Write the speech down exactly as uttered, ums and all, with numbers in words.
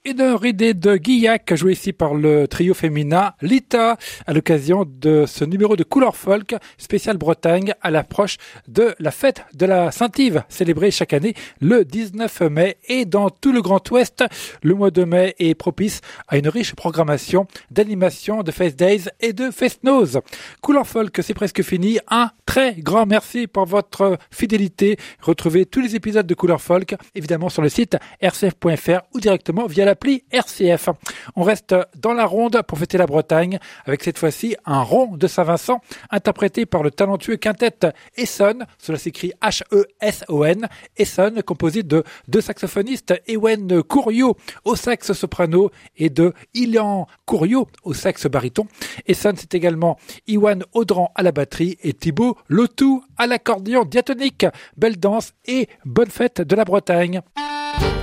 Une idée de Guillac, jouée ici par le trio féminin Lita, à l'occasion de ce numéro de Couleur Folk spécial Bretagne à l'approche de la fête de la Saint-Yves, célébrée chaque année le dix-neuf mai. Et dans tout le Grand Ouest, le mois de mai est propice à une riche programmation d'animation, de Fest Days et de Fest-Noz. Couleur Folk, c'est presque fini. Un très grand merci pour votre fidélité. Retrouvez tous les épisodes de Couleur Folk, évidemment sur le site r c f point f r ou directement via l'appli R C F. On reste dans la ronde pour fêter la Bretagne avec cette fois-ci un rond de Saint-Vincent interprété par le talentueux quintet Essonne. Cela s'écrit H E S O N. Essonne, composé de deux saxophonistes, Ewen Couriot au sax soprano et de Ilan Couriot au sax baryton. Essonne, c'est également Iwan Audran à la batterie et Thibaut Lotou à l'accordion diatonique. Belle danse et bonne fête de la Bretagne.